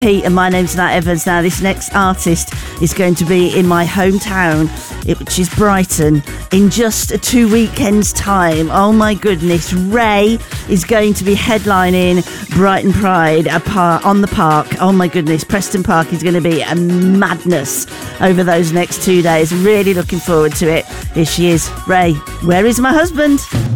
Pete, and my name's Nat Evans. Now, this next artist is going to be in my hometown, which is Brighton, in just 2 weekends' time. Oh my goodness, Ray is going to be headlining Brighton Pride on the park. Oh my goodness, Preston Park is going to be a madness over those next 2 days. Really looking forward to it. Here she is, Ray. Where is my husband?